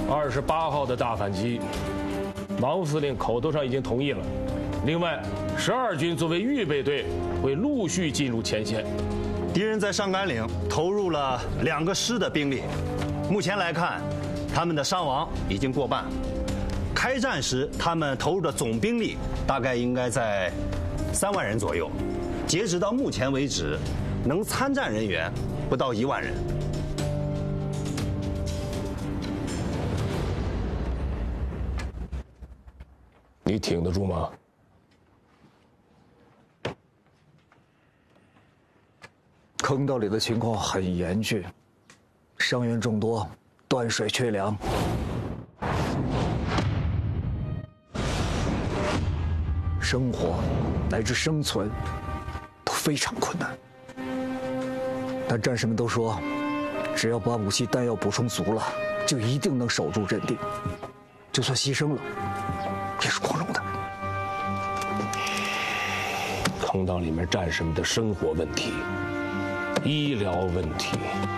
28号的大反击，王司令口头上已经同意了。另外，12军作为预备队，会陆续进入前线。 敌人在上甘岭投入了2个师的兵力，目前来看，他们的伤亡已经过半。开战时，他们投入的总兵力大概应该在3万人左右。截止到目前为止，能参战人员不到1万人。 你挺得住吗？ 坑道里的情况很严峻，伤员众多，断水缺粮，生活乃至生存都非常困难。但战士们都说，只要把武器弹药补充足了，就一定能守住阵地，就算牺牲了，也是光荣的。 坑道里面战士们的生活问题、医疗问题。